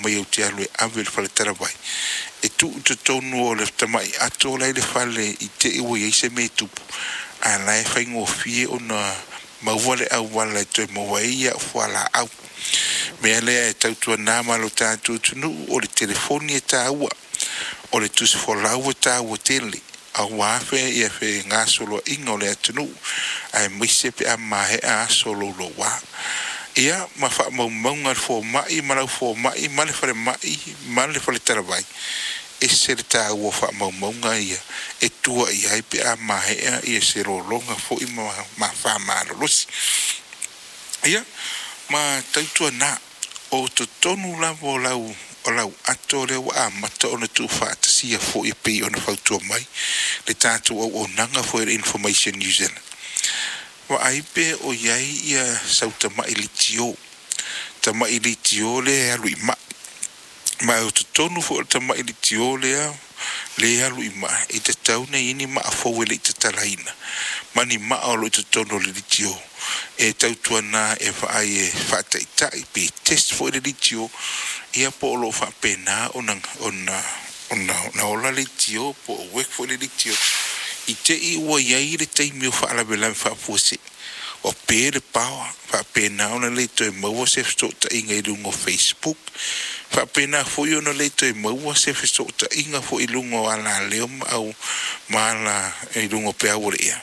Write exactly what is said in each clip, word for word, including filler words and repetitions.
mai o te alu e ave le fale tara vai. E tu te tonu o le tamai ato lai le fale i te iwa i se me tupu. A lai fai ngō fie o na mawale au wala e toi mawaia o wala au. Mea lea e tautua nā malo tātua tunu o le telefoni e tā ua. O le tusi folau e tā ua tele. A wafe i a fe ngā solo inga o le atunu. A mwise pe a mahe a solo lo wa. Ia ma wha mau maunga le fo mai, ma lau fo mai, ma le fale mai, ma le fale tarawai. E se le tā ua wha mau maunga ia. E tua i ai pe a mahe a i a se lo longa fo i ma, ma wha maa losi. Ia ma tautua nā o to tonu lavo lau o lau ato leo a mata ona tu whaatasia fo i pei ona whautua mai le tātou au o nanga fo e Information New Zealand. Wa aipe o iai ia sauta mai litio. Ta mai litio le alu i ma. Ma o to tonu fo ta mai litio le le alu i ma. I te tauna ini ma a fo le i te talaina. Mani ma o lo i te tonu le litio. E tautua na e whaai e whaataitai pe test fo le litio. Ia po lo fa pena ona ona ona na ola le tio po work for le tio i te i wa ia le taimi o fa la bela fa fose o pe le power fa pena ona le to mo se sto ta inga i lungo Facebook fa pena fo yo no le to mo se sto ta inga fo i lungo ala le au mala i lungo pe auria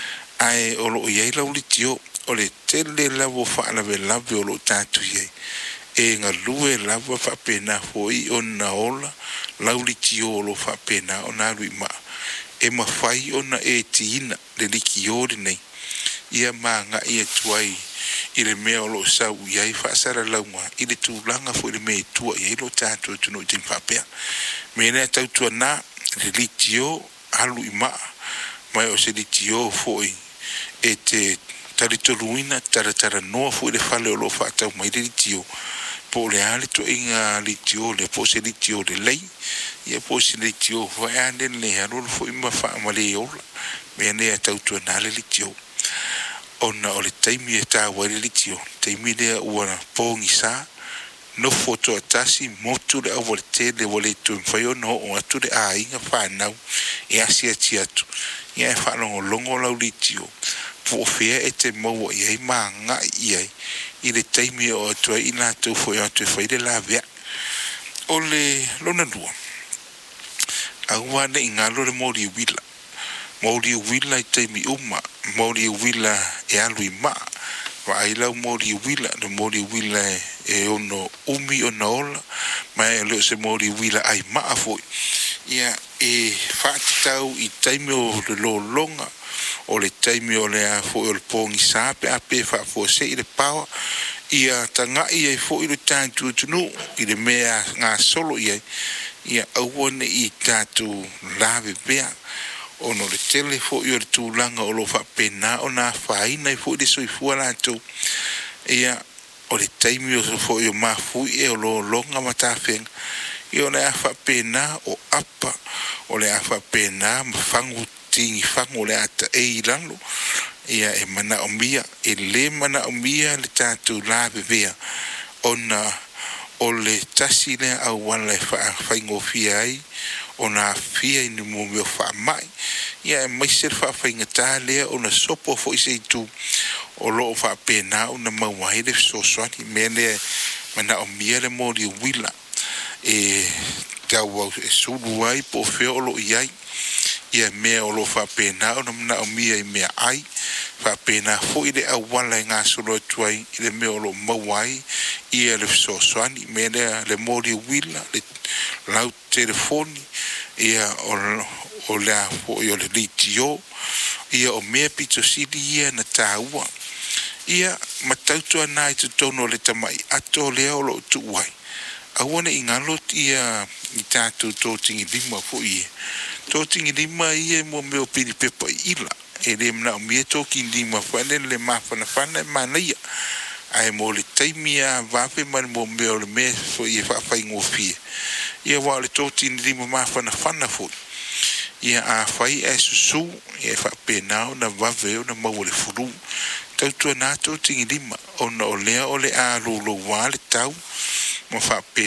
ai o lo ia la le tio o le tele la vo fa la bela o lo tatu ye e nga lue lava fa pena foi ona ola lauli tio lo fa pena ona lui ma e ma fai ona e tina le likiori nei ia manga ia tuai i le mea lo sa uiai fa sara launga i le tūlanga foi le mea tua i lo tātua tunu tin fa pea me ne tautua na le litio alu i ma mai o se litio foi e te taritoluina taratara noa foi le fale o lo fa tau mai le litio po le ale to inga litio le po se litio le lei ia po se litio fa ande le haro fo ima fa male ola me ne tau to na le litio ona o le taimi e ta wa le litio taimi le ua pongi sa no foto atasi motu le avole te le vole to fa yo no o atu le a inga fa nau e asia tiatu ia fa longo longo la litio po fea e te mo ia ma nga ia i le taimi o atua i nā tau fo i atu e whaide la vea. O le lona nua. Aua ne i ngalo le mori wila. Mori wila i taimi uma. Mori wila e alu i maa. Wa ailau mori wila. Le mori wila e ono umi o naola. Mai e leo se mori wila ai maa foi. Ia e whaatitau i taimi o le lo longa. O le taimi o le a fo o le pongi sape a pe fa fo se i le pawa ia tanga ia fo i le tātu tunu i le mea ngā solo ia ia auone i tātu lave bea ono le tele fo i o le tūlanga o lo fa pena o nā whaina i fo i le soifua lātou ia o le taimi o fo i o mafui e o lo longa matawhenga i o le a fa pena o apa o le a fa pena mafangu tingi fango le ata e ilalo ia e mana o mia e le mana o mia le tatu lawe vea ona o le tasi le au wala e whaingo fia ai o na fia i ni mo meo wha mai ia e maisir wha whainga tā lea o na sopo fo i se tu o loo wha pēnā o na mauai le so swani me le mana o mia le mori wila e tau au e suru ai po feo o lo iai ia mea o lo fa pena o na o mia i mea ai fa pena fo i le awala i ngā solo tuai i le mea o lo mawai ia le so swani me le le mori wila le lau telefoni ia o o le fo i o le litio ia o mea pito sili ia na tāua ia matautua nā i tu tono le tamai ato lea o lo tuai awane i ngalot ia i tātou tōtingi lima fo i tō tingi lima ia mo meo pili pepa ila. E le mna o mia tō ki lima whane le mawhana whana mana ia. Ai mo le taimi a wape mani mo meo le mea fo i e whawhai ngō fia. Ia wā le tō tingi lima mawhana whana fo. Ia a whai e susu e whapēnao na wawe o na maua le furu. Tautua nā tō tingi lima o na o lea o le a lolo wā le tau. Mo whapē